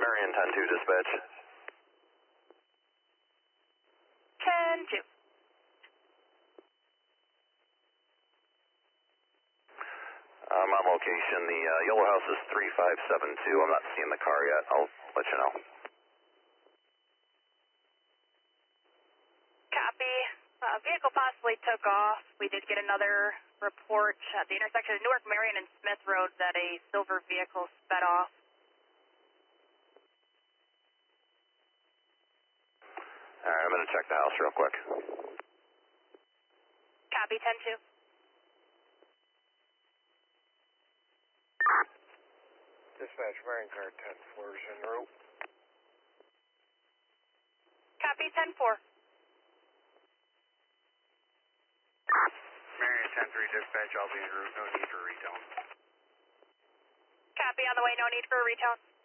Marion 10-2 dispatch. 10-2. I'm on location. The yellow house is 3572. I'm not seeing the car yet. I'll let you know. Copy. Vehicle possibly took off. We did get another report at the intersection of Newark, Marion, and Smith Road that a silver vehicle sped off. Alright, I'm going to check the house real quick. Copy, 10-2. Dispatch, Marion car 10-4 is en route. Copy, 10-4. Marion 10-3 dispatch, I'll be en route, no need for retone. Copy, on the way, no need for a retone.